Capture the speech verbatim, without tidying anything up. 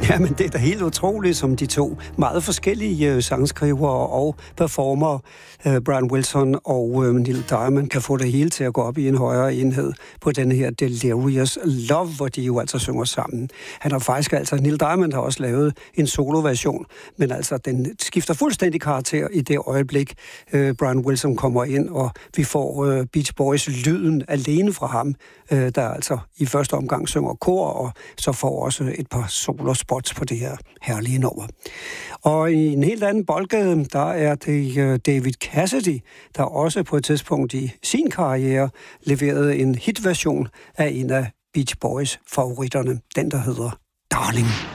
Ja, men det er da helt utroligt, som de to meget forskellige øh, sangskrivere og performere, øh, Brian Wilson og øh, Neil Diamond, kan få det hele til at gå op i en højere enhed på den her Delirious Love, hvor de jo altså synger sammen. Han har faktisk altså, Neil Diamond har også lavet en soloversion, men altså den skifter fuldstændig karakter i det øjeblik, øh, Brian Wilson kommer ind, og vi får øh, Beach Boys lyden alene fra ham, øh, der altså i første omgang synger kor, og så får også et par solospots på det her herlige nummer. Og i en helt anden boldgade, der er det David Cassidy, der også på et tidspunkt i sin karriere leverede en hitversion af en af Beach Boys favoritterne, den der hedder Darling.